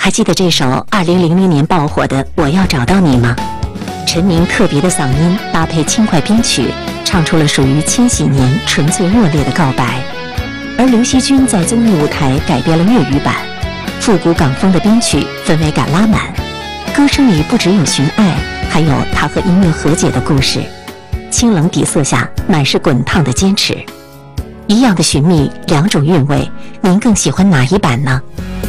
还记得这首2000年爆火的《我要找到你》吗？陈明特别的嗓音搭配轻快编曲，唱出了属于千禧年纯粹热烈的告白。而刘惜君在综艺舞台改编了粤语版，复古港风的编曲氛围感拉满，歌声里不只有寻爱，还有他和音乐和解的故事。清冷底色下满是滚烫的坚持。一样的寻觅，两种韵味，您更喜欢哪一版呢？